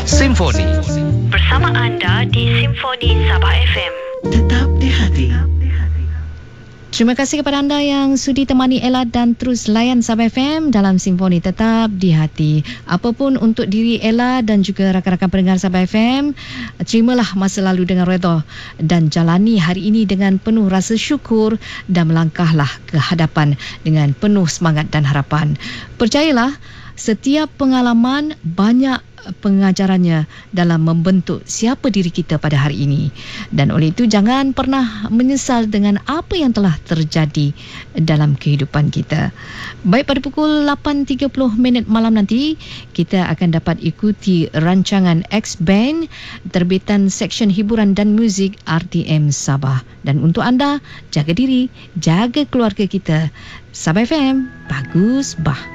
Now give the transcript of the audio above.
Simfoni. Bersama anda di Simfoni Sabah FM. Tetap di hati. Terima kasih kepada anda yang sudi temani Ella dan terus layan Sabah FM dalam Simfoni Tetap di Hati. Apapun untuk diri Ella dan juga rakan-rakan pendengar Sabah FM, terimalah masa lalu dengan redha dan jalani hari ini dengan penuh rasa syukur dan melangkahlah ke hadapan dengan penuh semangat dan harapan. Percayalah, setiap pengalaman banyak pengajarannya dalam membentuk siapa diri kita pada hari ini. Dan oleh itu jangan pernah menyesal dengan apa yang telah terjadi dalam kehidupan kita. Baik, pada pukul 8.30 malam nanti kita akan dapat ikuti rancangan X-Band terbitan Seksyen Hiburan dan Muzik RTM Sabah. Dan untuk anda, jaga diri, jaga keluarga kita. Sabah FM, bagus bah.